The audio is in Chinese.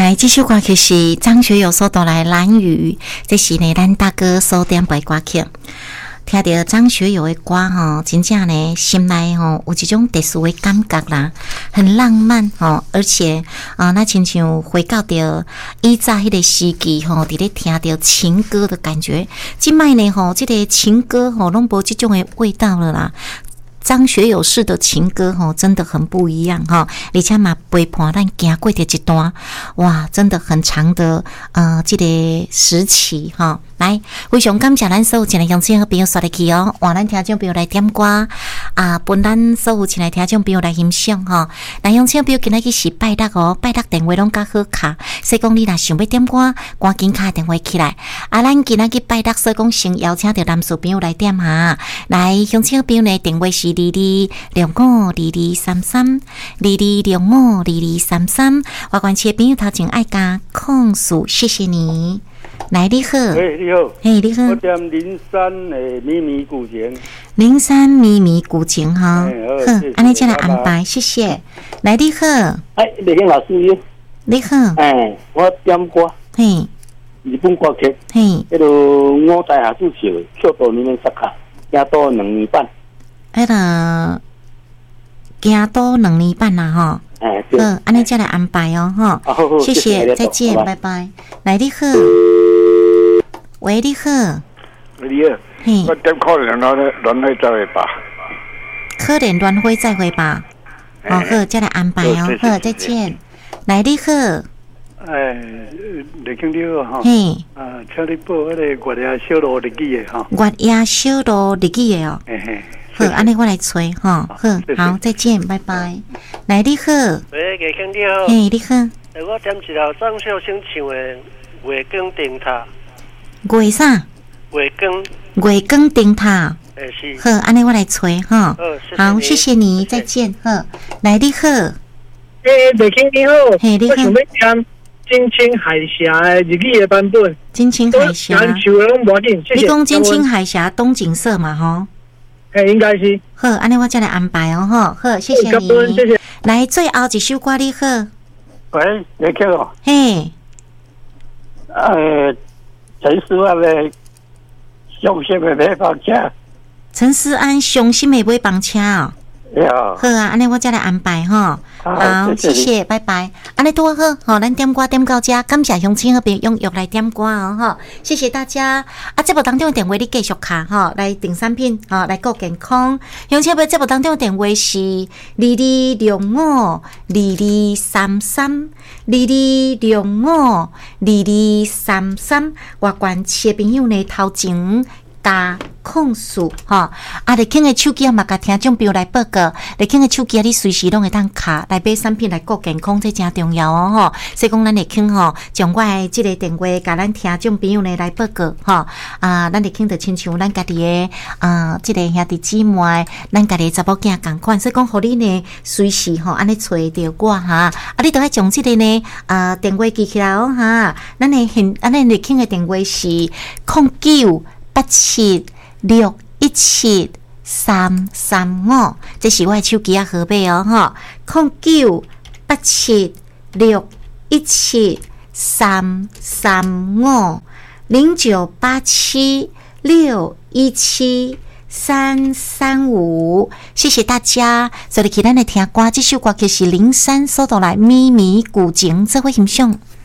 来，这首歌曲是张学友所带来《蓝雨》，这是呢咱大哥所点播歌曲。听到张学友的歌吼，真正呢心内吼有一种特殊的感觉啦，很浪漫吼，而且那亲像回到着以早迄个时期吼，伫咧听到情歌的感觉。今摆呢吼，这个情歌吼拢无这种的味道了啦。张学友式的情歌吼，真的很不一样哈，而且嘛陪伴咱行过的一段，哇，真的很长的这个时期哈。来，非常感谢咱所有前来乡亲和朋友刷入去哦，换咱听众朋友来点歌分咱所有前来听众朋友来欣赏哈。来，乡亲朋友今仔日是拜六哦，拜六电话拢较好卡，所以讲你若想要点歌，赶紧卡电话起来。咱今仔日拜六，所以讲先邀请到男士朋友来点哈。来，乡亲朋友呢，电话是2265223322652233，我关切朋友头前爱加控诉，谢谢你。来，你好。 你好。 你好。 我点灵山的秘密古情。 灵山秘密古情哈。好，安尼再来安排，谢谢。来，你好。 李兴老师。 你好。 我点歌。日本歌曲。迄个五代下主唱，京都2年10卡，京都2年半。 迄个京都2年半啦吼。好，安尼再来安排哦，哈，谢谢，再见，拜拜。来，你好，喂，你好， 你好，我点可能乱会再会吧， 可能乱会再会吧，好，再来安排哦，好，再见。来，你好， 李经理好哈，请你报迄个月夜小路日记的哈， 月夜小路日记的哦，好，安尼我来催哈，好，再见，拜拜。来，你好， 喂，叶经理好， 你好， 我点一首张秀清唱的《月光灯塔》。 月啥？ 月光。 月光灯塔。 是。 好，安尼我来催哈。好，谢谢你，再见。好，来，你好。 叶经理好。 你好。 我想要点金青海峡的日语的版本。 金青海峡。你讲金青海峡东景色嘛？吼。 应该是好，安尼我再来安排哦，哈，好，谢谢你。谢谢。来，最后一首歌，你好。 喂，你好。 嘿。 陈思安的伤心的买房车。 陈思安伤心的买房车哦。好啊，安尼我再来安排哈。好，谢谢，拜拜。安尼多好，好，咱点歌点到这，感谢乡亲和朋友踊跃来点歌哦，哈，谢谢大家。节目当中的电话你继续卡哈，来订产品哈，来顾健康。乡亲朋友，节目当中的电话是2265223322652233。我关切朋友呢头前。加控诉哈，你听的手机嘛，甲听众朋友来报告，你听的手机你随时拢会当卡来买产品来顾健康，这真重要哦吼。所以讲咱会听吼，将我的这个电话甲咱听众朋友呢来报告哈。咱会听得亲像咱家己的这个兄弟姊妹，咱家己查某囝共款，所以讲互你呢随时吼安尼找着我哈。你都要将这个呢电话记起来哦哈。咱会听的电话是0987617335，这是我的手机号码哦哈，0987617335，0987617335，谢谢大家。所以咱来听歌，这首歌曲是灵山所带来秘密古情，这位欣赏。